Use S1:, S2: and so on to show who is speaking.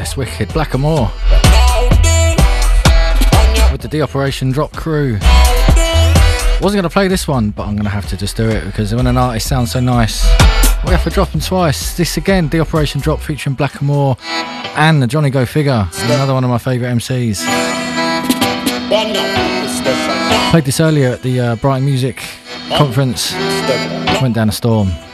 S1: Yes, wicked. Blackamoor with the D Operation Drop crew. Wasn't going to play this one, but I'm going to have to just do it because when an artist sounds so nice, we have to drop them twice. This again, D Operation Drop featuring Blackamoor and the Johnny Go Figure, another one of my favourite MCs. Played this earlier at the Brighton Music Conference. Went down a storm.